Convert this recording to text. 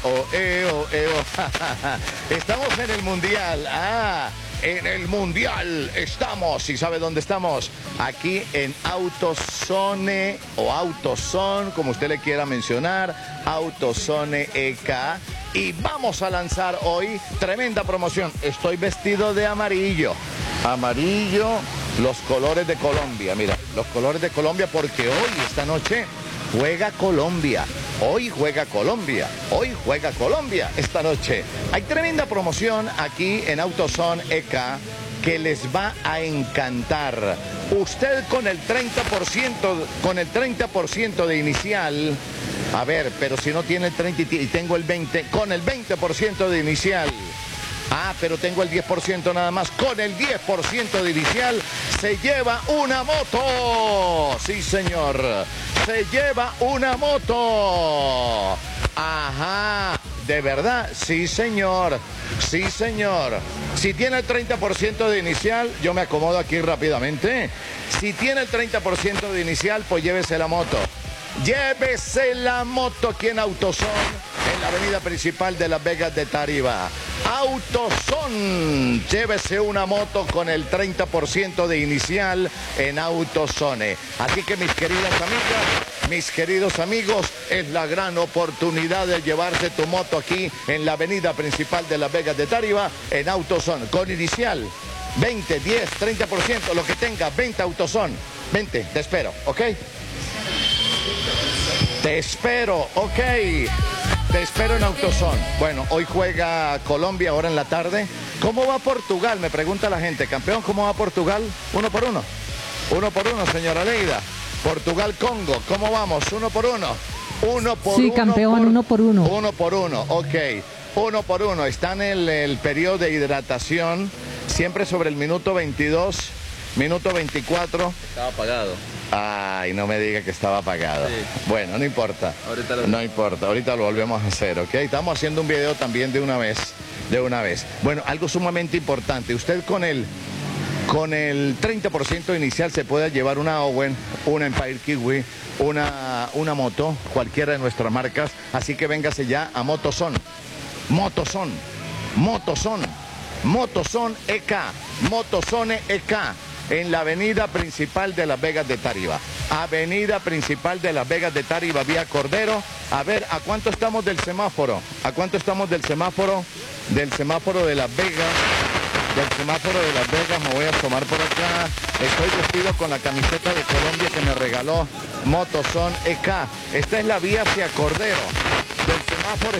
Estamos en el Mundial. En el Mundial estamos. ¿Y sabe dónde estamos? Aquí en AutoZone o AutoZone, como usted le quiera mencionar. AutoZone EK. Y vamos a lanzar hoy tremenda promoción. Estoy vestido de amarillo. Amarillo, los colores de Colombia. Mira, los colores de Colombia, porque hoy, esta noche, juega Colombia. Hoy juega Colombia. Hoy juega Colombia esta noche. Hay tremenda promoción aquí en AutoZone EK que les va a encantar. Usted con el 30% de inicial. A ver, pero si no tiene el 30 y tengo el 20, con el 20% de inicial. Pero tengo el 10% nada más. Con el 10% de inicial se lleva una moto. Sí, señor. Se lleva una moto. Ajá. ¿De verdad? Sí, señor. Sí, señor. Si tiene el 30% de inicial, yo me acomodo aquí rápidamente. Si tiene el 30% de inicial, pues llévese la moto. Llévese la moto aquí en AutoZone, en la avenida principal de Las Vegas de Tarima. AutoZone, llévese una moto con el 30% de inicial en AutoZone. Así que mis queridas amigas, mis queridos amigos, es la gran oportunidad de llevarse tu moto aquí en la avenida principal de Las Vegas de Tarima, en AutoZone, con inicial 20, 10, 30%, lo que tenga, 20 AutoZone. 20, te espero, ¿ok? Te espero, ok. Te espero en AutoZone. Bueno, hoy juega Colombia ahora en la tarde. ¿Cómo va Portugal? Me pregunta la gente. Campeón, ¿cómo va Portugal? 1-1. 1-1, señora Leida. Portugal-Congo, ¿cómo vamos? 1-1. 1-1. Sí, campeón, 1-1. 1-1, ok. 1-1. Está en el periodo de hidratación. Siempre sobre el minuto 22, minuto 24. Estaba apagado. Ay, no me diga que estaba apagado. Sí. Bueno, no importa. No importa, ahorita lo volvemos a hacer, ¿ok? Estamos haciendo un video también de una vez. Bueno, algo sumamente importante. Usted con el 30% inicial se puede llevar una Owen, una Empire Kiwi, una moto, cualquiera de nuestras marcas. Así que véngase ya a MotoZone. MotoZone EK. MotoZone EK. En la avenida principal de Las Vegas de Tarima. Avenida principal de Las Vegas de Tarima, vía Cordero. A ver, ¿a cuánto estamos del semáforo? ¿A cuánto estamos del semáforo? Del semáforo de Las Vegas. Del semáforo de Las Vegas, me voy a asomar por acá. Estoy vestido con la camiseta de Colombia que me regaló MotoZone EK. Esta es la vía hacia Cordero. Del semáforo